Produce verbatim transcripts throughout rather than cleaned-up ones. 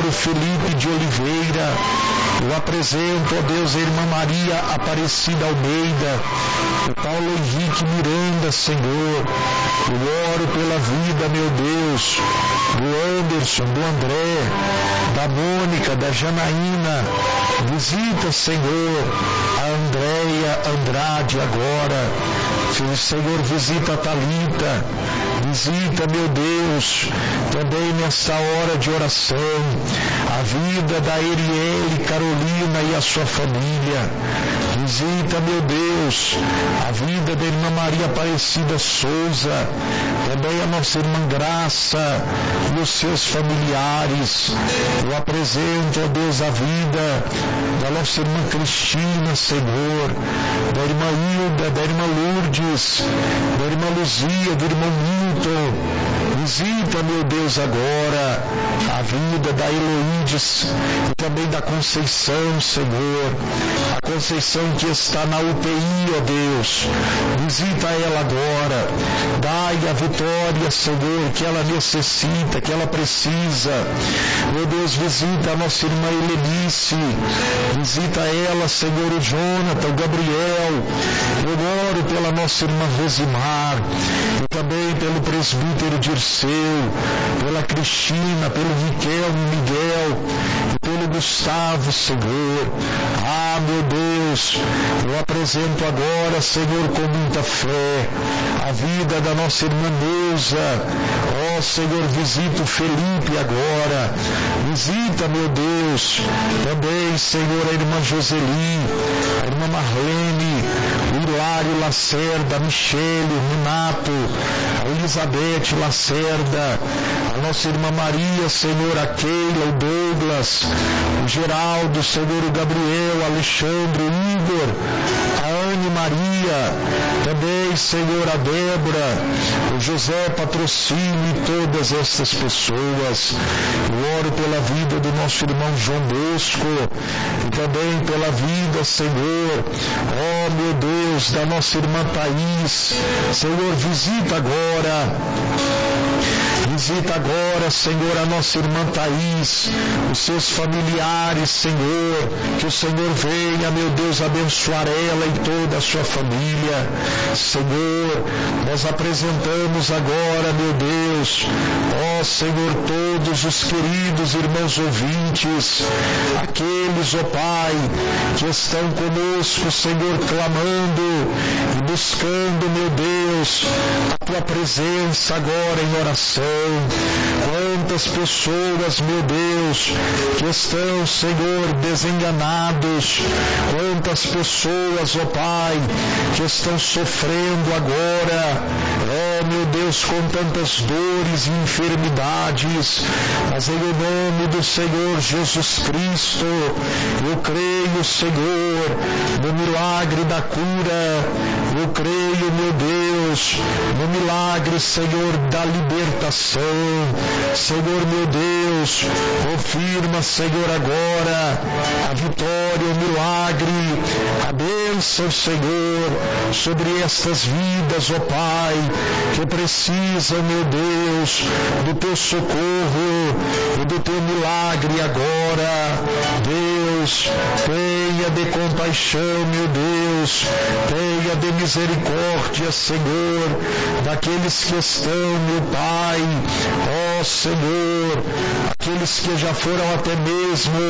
Mauro Felipe de Oliveira. Eu apresento, ó Deus, a irmã Maria Aparecida Almeida, o Paulo Henrique Miranda, Senhor. Eu oro pela vida, meu Deus, do Anderson, do André, da Mônica, da Janaína. Visita, Senhor, a Andréia Andrade agora. Senhor, visita a Thalita. Visita, meu Deus, também nesta hora de oração, a vida da Eriele Carolina e a sua família. Visita, meu Deus, a vida da irmã Maria Aparecida Souza, também a nossa irmã Graça e os seus familiares. Eu apresento, ó Deus, a vida da nossa irmã Cristina, Senhor, da irmã Hilda, da irmã Lourdes, da irmã Luzia, do irmão Milton. Visita, meu Deus, agora a vida da Heloídes e também da Conceição, Senhor. A Conceição que está na U T I, ó Deus. Visita ela agora. Dai a vitória, Senhor, que ela necessita, que ela precisa. Meu Deus, visita a nossa irmã Helenice. Visita ela, Senhor, o Jonathan, o Gabriel. Eu oro pela nossa irmã Rosimar e também pelo presbítero Dirceu, pela Cristina, pelo Riquelme Miguel e pelo Gustavo, Senhor. Ah, meu Deus, eu apresento agora, Senhor, com muita fé, a vida da nossa irmã Neuza. Ó, Senhor, visita o Felipe agora. Visita, meu Deus, também, Senhor, a irmã Joseli, a irmã Marlene, o Hilário Lacerda, a Michele, o Renato, a Elizabeth Lacerda, a nossa irmã Maria, Senhor, a Keila, o Douglas, o Geraldo, Senhor, o Gabriel, o Alexandre, o Igor, a Anne Maria, também, Senhor, a Débora, o José Patrocínio e todas estas pessoas. Eu oro pela vida do nosso irmão João Bosco e também pela vida, Senhor, ó meu Deus, da nossa irmã Thaís. Senhor, visita agora. Visita agora, Senhor, a nossa irmã Thaís, os seus familiares, Senhor, que o Senhor venha, meu Deus, abençoar ela e toda a sua família. Senhor, nós apresentamos agora, meu Deus, ó Senhor, todos os queridos irmãos ouvintes, aqueles, ó Pai, que estão conosco, Senhor, clamando e buscando, meu Deus, a Tua presença agora em oração. Quantas pessoas, meu Deus, que estão, Senhor, desenganados. Quantas pessoas, ó Pai, que estão sofrendo agora. Ó, meu Deus, com tantas dores e enfermidades. Mas em nome do Senhor Jesus Cristo, eu creio, Senhor, no milagre da cura. Eu creio, meu Deus, no milagre, Senhor, da libertação. Senhor, meu Deus, confirma, Senhor, agora a vitória, o milagre, a bênção, Senhor, sobre estas vidas, ó Pai, que precisam, meu Deus, do Teu socorro e do Teu milagre agora. Deus, tenha de compaixão, meu Deus, tenha de misericórdia, Senhor, daqueles que estão, meu Pai, ó Senhor, aqueles que já foram até mesmo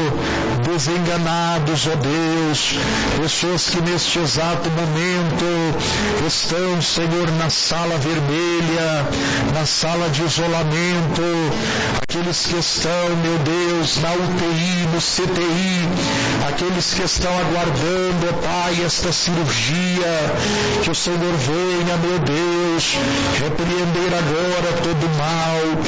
desenganados, ó Deus, pessoas que neste exato momento estão, Senhor, na sala vermelha, na sala de isolamento, aqueles que estão, meu Deus, na U T I, no C T I, aqueles que estão aguardando, ó Pai, esta cirurgia, que o Senhor venha, meu Deus, repreender agora todo mal.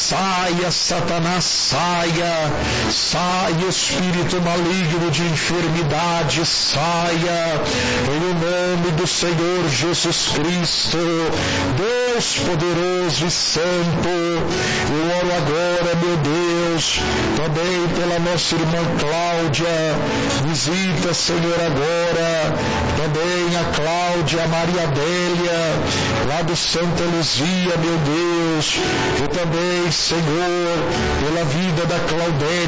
Saia, Satanás, saia, saia, espírito maligno de enfermidade, saia, em nome do Senhor Jesus Cristo, Deus poderoso e santo. Eu oro agora, meu Deus, também pela nossa irmã Cláudia. Visita, Senhor, agora também a Cláudia, a Maria Adélia, lá do Santa Luzia, meu Deus, e também, Senhor, pela vida da Claudete,